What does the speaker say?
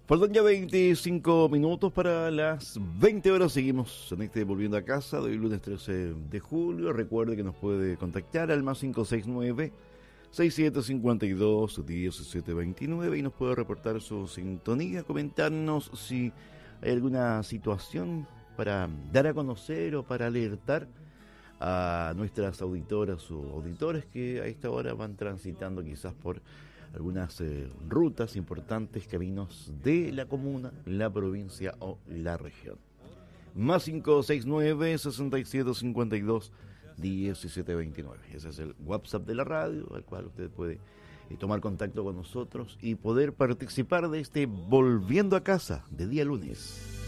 Faltan ya 25 minutos para las 20 horas. Seguimos en este Volviendo a Casa de hoy, lunes 13 de julio. Recuerde que nos puede contactar al más 569-6752-1729 y nos puede reportar su sintonía, comentarnos si hay alguna situación para dar a conocer o para alertar a nuestras auditoras o auditores que a esta hora van transitando quizás por algunas rutas importantes, caminos de la comuna, la provincia o la región. Más 569-6752-1729. Ese es el WhatsApp de la radio, al cual usted puede tomar contacto con nosotros y poder participar de este Volviendo a Casa de día lunes.